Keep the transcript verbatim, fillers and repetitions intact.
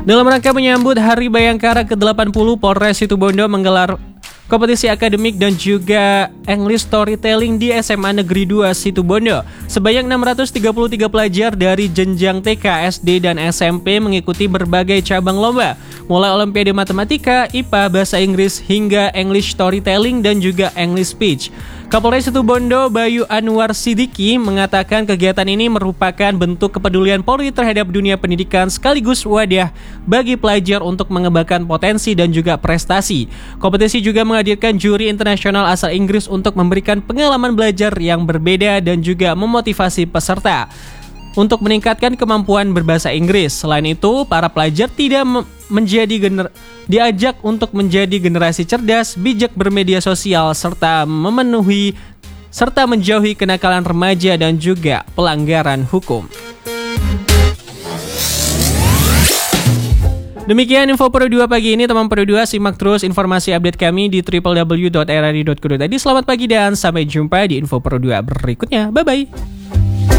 Dalam rangka menyambut Hari Bayangkara ke delapan puluh, Polres Situbondo menggelar kompetisi akademik dan juga English Storytelling di S M A Negeri dua Situbondo. Sebanyak enam ratus tiga puluh tiga pelajar dari jenjang T K, S D, dan S M P mengikuti berbagai cabang lomba, mulai Olimpiade Matematika, I P A, Bahasa Inggris, hingga English Storytelling dan juga English Speech. Kapolres Situbondo Bayu Anwar Sidiki mengatakan kegiatan ini merupakan bentuk kepedulian Polri terhadap dunia pendidikan sekaligus wadah bagi pelajar untuk mengembangkan potensi dan juga prestasi. Kompetisi juga menghadirkan juri internasional asal Inggris untuk memberikan pengalaman belajar yang berbeda dan juga memotivasi peserta untuk meningkatkan kemampuan berbahasa Inggris. Selain itu, para pelajar tidak menjadi gener- diajak untuk menjadi generasi cerdas, bijak bermedia sosial, serta memenuhi serta menjauhi kenakalan remaja dan juga pelanggaran hukum. Demikian info Pro dua pagi ini, teman Pro dua. Simak terus informasi update kami di w w w dot r r i dot co dot i d. Selamat pagi dan sampai jumpa di info Pro dua berikutnya. Bye-bye.